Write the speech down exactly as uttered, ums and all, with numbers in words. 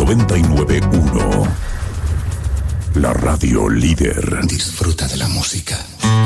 noventa y nueve punto uno. La radio líder. Disfruta de la música.